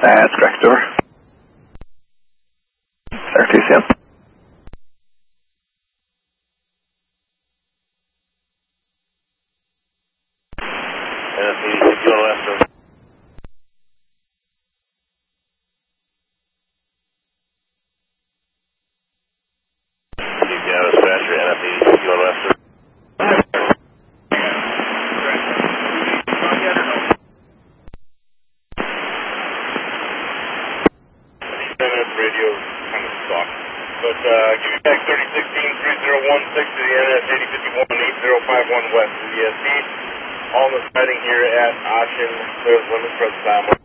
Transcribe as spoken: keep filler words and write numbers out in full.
That's correct, over. R T C M. N S eighty-six Kilo West, over. Seattle dispatcher, N S eighty-six Kilo West, over. Radio kind of sucks. But uh, give me back thirty sixteen three zero one six to the N S eighty fifty-one eight zero five one West to the E S P. All in the sighting here at Ocean. There's limit for the time.